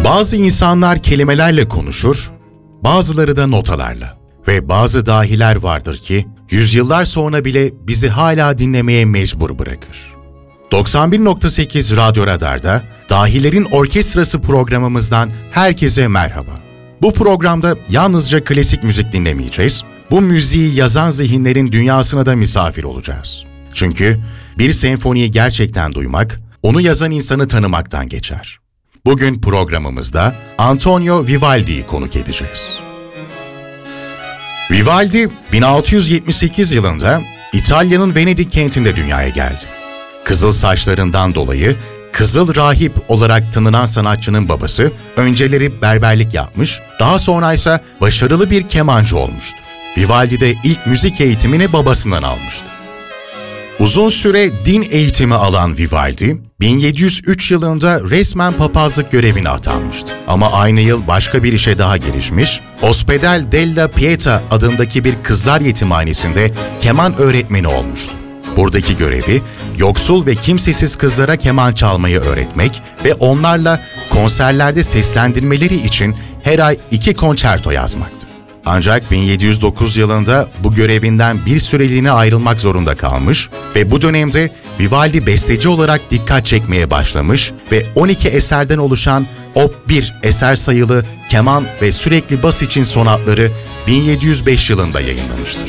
Bazı insanlar kelimelerle konuşur, bazıları da notalarla. Ve bazı dahiler vardır ki, yüzyıllar sonra bile bizi hala dinlemeye mecbur bırakır. 91.8 Radyo Radar'da Dahilerin Orkestrası programımızdan herkese merhaba. Bu programda yalnızca klasik müzik dinlemeyeceğiz, bu müziği yazan zihinlerin dünyasına da misafir olacağız. Çünkü bir senfoniyi gerçekten duymak, onu yazan insanı tanımaktan geçer. Bugün programımızda Antonio Vivaldi'yi konuk edeceğiz. Vivaldi, 1678 yılında İtalya'nın Venedik kentinde dünyaya geldi. Kızıl saçlarından dolayı Kızıl Rahip olarak tanınan sanatçının babası önceleri berberlik yapmış, daha sonra ise başarılı bir kemancı olmuştur. Vivaldi de ilk müzik eğitimini babasından almıştı. Uzun süre din eğitimi alan Vivaldi, 1703 yılında resmen papazlık görevine atanmıştı. Ama aynı yıl başka bir işe daha girişmiş, Ospedal della Pietà adındaki bir kızlar yetimhanesinde keman öğretmeni olmuştu. Buradaki görevi, yoksul ve kimsesiz kızlara keman çalmayı öğretmek ve onlarla konserlerde seslendirmeleri için her ay 2 konçerto yazmaktı. Ancak 1709 yılında bu görevinden bir süreliğine ayrılmak zorunda kalmış ve bu dönemde Vivaldi besteci olarak dikkat çekmeye başlamış ve 12 eserden oluşan Op. 1 eser sayılı keman ve sürekli bas için sonatları 1705 yılında yayınlamıştır.